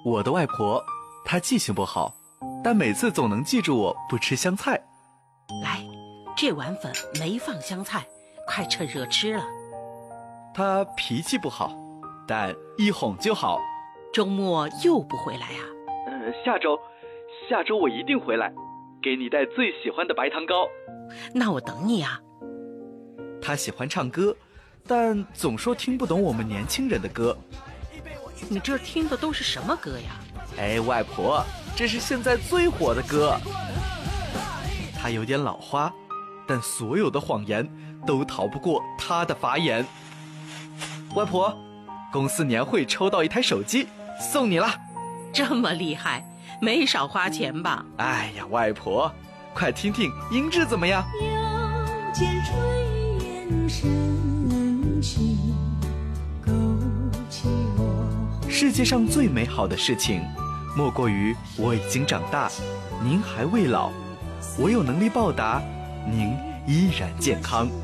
我的外婆，她记性不好，但每次总能记住我不吃香菜。 来，这碗粉没放香菜，快趁热吃了。 她脾气不好，但一哄就好。 周末又不回来啊？ 下周我一定回来，给你带最喜欢的白糖糕。 那我等你啊。 她喜欢唱歌，但总说听不懂我们年轻人的歌。 你这听的都是什么歌呀？ 哎，外婆，这是现在最火的歌。她有点老花，但所有的谎言都逃不过她的法眼。外婆，公司年会抽到一台手机，送你啦！ 这么厉害，没少花钱吧？ 哎呀，外婆，快听听音质怎么样？ 又见炊烟升起，勾起我。 世界上最美好的事情，莫过于我已经长大，您还未老，我有能力报答，您依然健康。